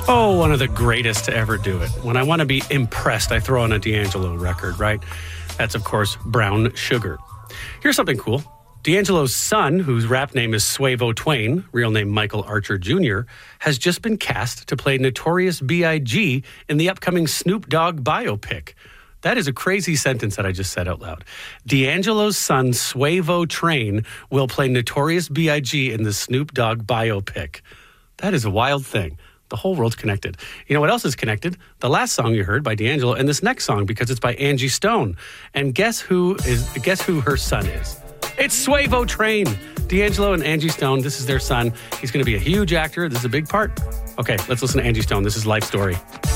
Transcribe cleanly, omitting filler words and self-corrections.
Oh, one of the greatest to ever do it. When I want to be impressed, I throw on a D'Angelo record, right? That's, of course, Brown Sugar. Here's something cool. D'Angelo's son, whose rap name is Suavo Twain, real name Michael Archer Jr., has just been cast to play Notorious B.I.G. in the upcoming Snoop Dogg biopic. That is a crazy sentence that I just said out loud. D'Angelo's son, Suavo Twain, will play Notorious B.I.G. in the Snoop Dogg biopic. That is a wild thing. The whole world's connected. You know what else is connected? The last song you heard by D'Angelo and this next song, because it's by Angie Stone. And guess who her son is? It's Suavo Twain. D'Angelo and Angie Stone, this is their son. He's going to be a huge actor. This is a big part. Okay, let's listen to Angie Stone. This is Life Story.